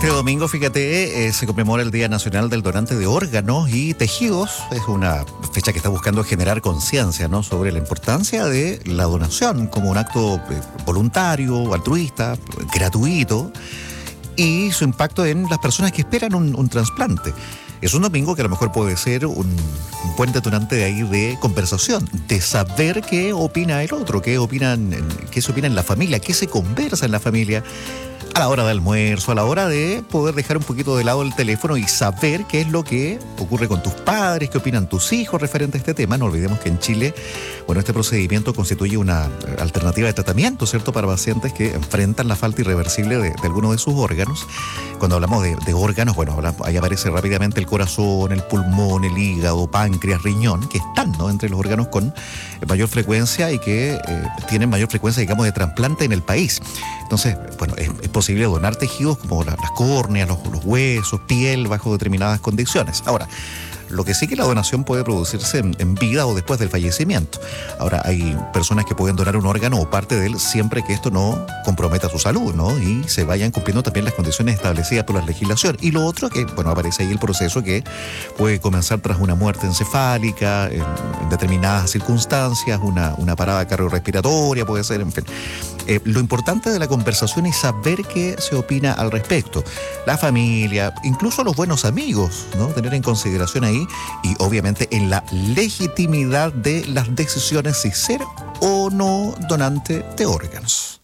Este domingo, fíjate, se conmemora el Día Nacional del Donante de Órganos y Tejidos. Es una fecha que está buscando generar conciencia, ¿no?, sobre la importancia de la donación como un acto voluntario, altruista, gratuito, y su impacto en las personas que esperan un trasplante. Es un domingo que a lo mejor puede ser un buen detonante de ahí de conversación, de saber qué opina el otro, qué se opina en la familia, qué se conversa en la familia, a la hora de almuerzo, a la hora de poder dejar un poquito de lado el teléfono y saber qué es lo que ocurre con tus padres, qué opinan tus hijos referente a este tema. No olvidemos que en Chile, bueno, este procedimiento constituye una alternativa de tratamiento, ¿cierto?, para pacientes que enfrentan la falta irreversible de alguno de sus órganos. Cuando hablamos de órganos, bueno, ahí aparece rápidamente el corazón, el pulmón, el hígado, páncreas, riñón, que están, ¿no?, entre los órganos con mayor frecuencia y que tienen mayor frecuencia, digamos, de trasplante en el país. Entonces, bueno, es posible donar tejidos como las córneas, los huesos, piel, bajo determinadas condiciones. Ahora, lo que sí que la donación puede producirse en vida o después del fallecimiento. Ahora, hay personas que pueden donar un órgano o parte de él siempre que esto no comprometa su salud, ¿no?, y se vayan cumpliendo también las condiciones establecidas por la legislación. Y lo otro que, bueno, aparece ahí el proceso que puede comenzar tras una muerte encefálica, en determinadas circunstancias, una parada cardiorrespiratoria puede ser, en fin. Lo importante de la conversación es saber qué se opina al respecto. La familia, incluso los buenos amigos, ¿no?, tener en consideración ahí y obviamente en la legitimidad de las decisiones si ser o no donante de órganos.